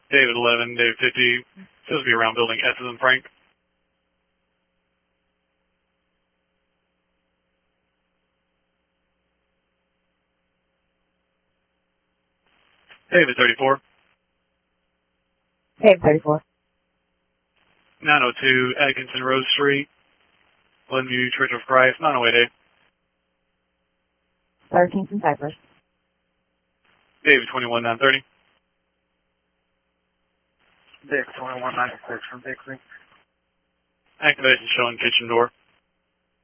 David 11, David 50, supposed to be around building S and Frank. David 34. David 34. 902 Atkinson Rose Street, Glenview Church of Christ, 908A. 13th and Cypress. David 21, 930. David 21, 96 from Dixie. Activation showing kitchen door.